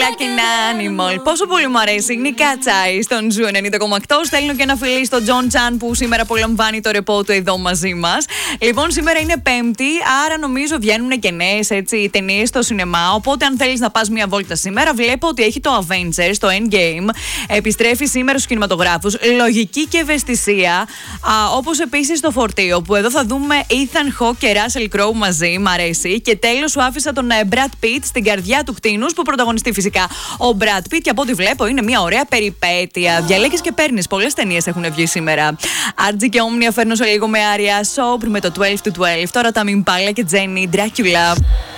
like an animal. Πόσο πολύ μου αρέσει. Είναι η Κατσάη στον Ζου 90,8. Στέλνω και ένα φιλί στον Τζον Τσάν που σήμερα απολαμβάνει το ρεπό του εδώ μαζί μας. Λοιπόν, σήμερα είναι Πέμπτη, άρα νομίζω βγαίνουν και νέες ταινίες στο σινεμά. Οπότε, αν θέλεις να πας μια βόλτα σήμερα, βλέπω ότι έχει το Avengers, το Endgame. Επιστρέφει σήμερα στους κινηματογράφους. Λογική και ευαισθησία. Όπως επίσης το Φορτίο, που εδώ θα δούμε Ethan Hawke και Russell Crowe μαζί. Μ' αρέσει. Και τέλος σου άφησα τον Brad Pitt στην καρδιά του κτήνους, που πρωταγωνιστεί φυσικά ο Brad Pitt. Και από ό,τι βλέπω είναι μια ωραία περιπέτεια. Διαλέγεις και παίρνεις. Πολλές ταινίες έχουν βγει σήμερα. Argy και Omnia φέρνω σε λίγο με Άρια Soap με το 12 to 12. Τώρα τα Μιμπάλα και Jenny Dracula.